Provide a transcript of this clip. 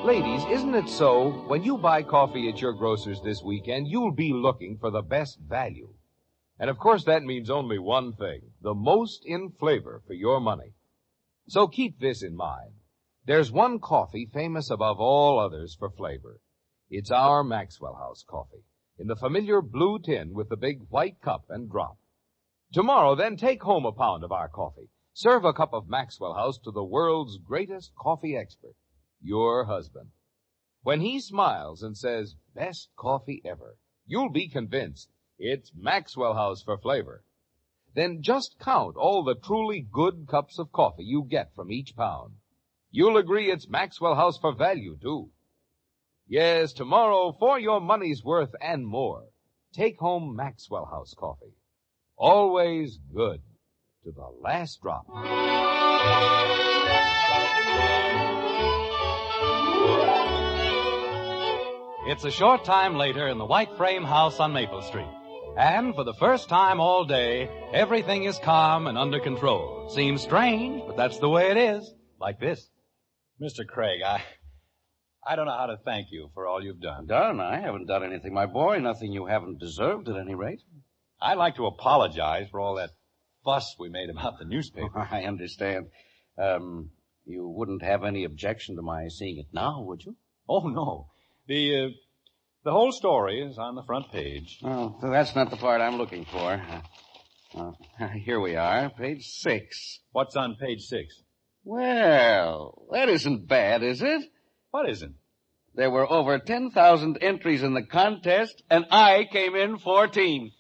Ladies, isn't it so? When you buy coffee at your grocer's this weekend, you'll be looking for the best value. And of course that means only one thing, the most in flavor for your money. So keep this in mind. There's one coffee famous above all others for flavor. It's our Maxwell House coffee, in the familiar blue tin with the big white cup and drop. Tomorrow, then, take home a pound of our coffee. Serve a cup of Maxwell House to the world's greatest coffee expert, your husband. When he smiles and says, best coffee ever, you'll be convinced it's Maxwell House for flavor. Then just count all the truly good cups of coffee you get from each pound. You'll agree it's Maxwell House for value, too. Yes, tomorrow, for your money's worth and more, take home Maxwell House coffee. Always good to the last drop. It's a short time later in the white frame house on Maple Street. And for the first time all day, everything is calm and under control. Seems strange, but that's the way it is. Like this. Mr. Craig, I don't know how to thank you for all you've done. Done? I haven't done anything, my boy. Nothing you haven't deserved at any rate. I'd like to apologize for all that fuss we made about the newspaper. I understand. You wouldn't have any objection to my seeing it now, would you? Oh, no. The whole story is on the front page. Oh, so that's not the part I'm looking for. Here we are, page 6. What's on page 6? Well, that isn't bad, is it? What isn't? There were over 10,000 entries in the contest, and I came in 14th.